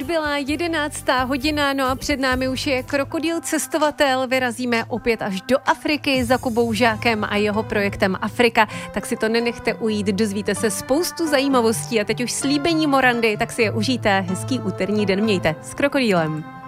Odbyla 11. hodina, no a před námi už je Krokodýl cestovatel. Vyrazíme opět až do Afriky za Kubou Žákem a jeho projektem Afrika. Tak si to nenechte ujít, dozvíte se spoustu zajímavostí a teď už slíbení Morandy, tak si je užijte. Hezký úterní den mějte s Krokodýlem.